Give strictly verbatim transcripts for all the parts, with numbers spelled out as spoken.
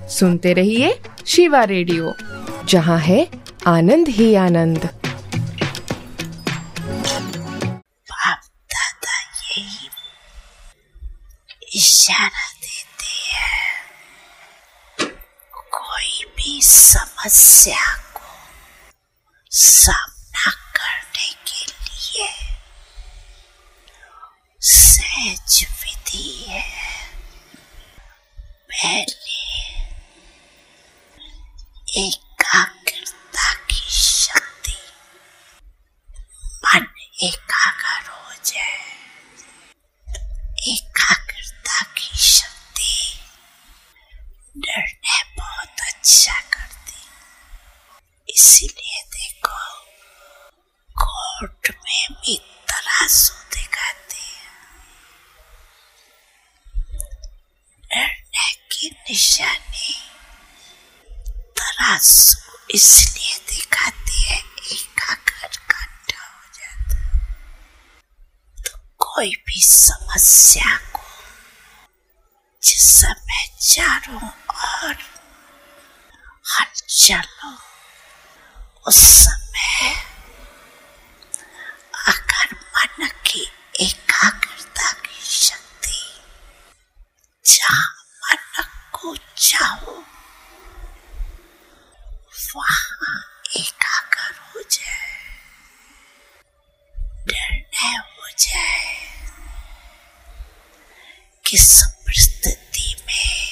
सुनते रहिए शिवा रेडियो, जहाँ है आनंद ही आनंद। बाप दादा यही इशारा देते हैं, कोई भी समस्या को सामना करने के लिए सहज विधि है। पहले एकाग्रता की शक्ति, मन एकाग्र हो जाए। एकाग्रता की शक्ति निर्णय बहुत अच्छा करती, इसीलिए देखो कोर्ट में भी तराजू दिखाते हैं। निर्णय की निशानी तराजू इसलिए दिखाती है, एकाग्र घंटा हो जाता। तो कोई भी समस्या को जिस समय चारों ओर हलचल हो, उस समय अगर मन की एकाग्रता की शक्ति जहाँ मन को चाहो वहाँ एकाग्र हो जाए, निर्णय हो जाए किस परिस्थिति में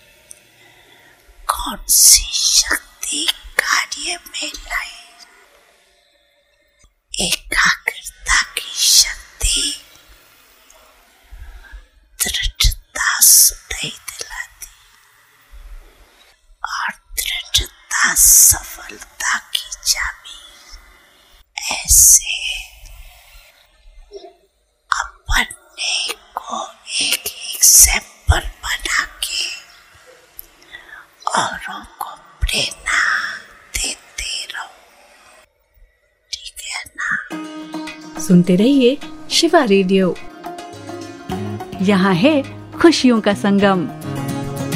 कौन सी शक्ति कार्य में लाए। एकाग्रता की शक्ति दृढ़ता सुनाई दिलाती और दृढ़ता सफलता की चाबी। ऐसे अपने को एक एग्जाम्पल बना के औरों को प्रेरणा देते रहो, ठीक है ना। सुनते रहिए शिवा रेडियो, यहाँ है खुशियों का संगम।